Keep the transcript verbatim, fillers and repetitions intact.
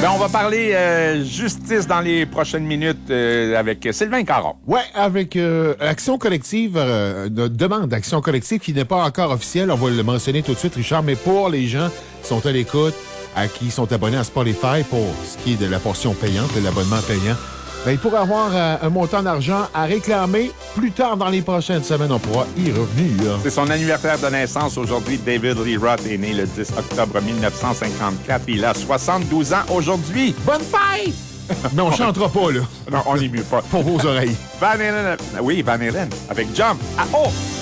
Ben, on va parler euh, justice dans les prochaines minutes euh, avec Sylvain Caron. Ouais, avec euh, Action collective, euh, notre demande d'action collective qui n'est pas encore officielle. On va le mentionner tout de suite, Richard, mais pour les gens qui sont à l'écoute, à qui sont abonnés à Spotify pour ce qui est de la portion payante, de l'abonnement payant, ben, il pourra avoir euh, un montant d'argent à réclamer. Plus tard dans les prochaines semaines, on pourra y revenir. C'est son anniversaire de naissance aujourd'hui. David Lee Roth est né le dix octobre mille neuf cent cinquante-quatre. Il a soixante-douze ans aujourd'hui. Bonne fête! Mais on chantera pas, là. Non, on n'y mieux pas. Pour vos oreilles. Van Halen. Oui, Van Halen. Avec Jump. Ah, oh!